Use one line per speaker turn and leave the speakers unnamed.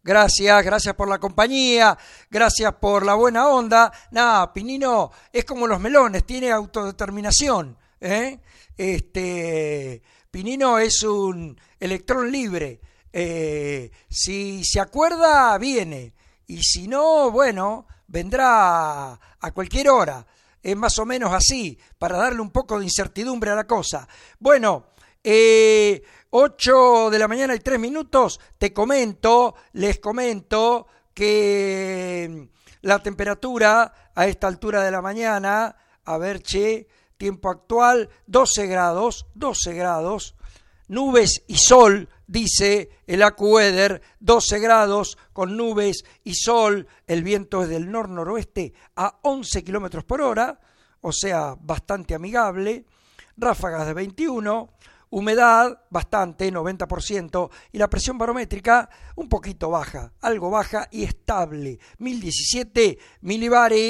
Gracias por la compañía, gracias por la buena onda. Nada, Pinino es como los melones, tiene autodeterminación, ¿eh? Pinino es un electrón libre. Si se acuerda, viene. Y si no, bueno, vendrá a cualquier hora. Es más o menos así, para darle un poco de incertidumbre a la cosa. Bueno, 8 de la mañana y 3 minutos, les comento que la temperatura a esta altura de la mañana, a ver, tiempo actual, 12 grados, nubes y sol, dice el AccuWeather, 12 grados con nubes y sol, el viento es del nor-noroeste a 11 kilómetros por hora, o sea, bastante amigable, ráfagas de 21, humedad bastante, 90%, y la presión barométrica un poquito baja, algo baja y estable, 1017 milibares.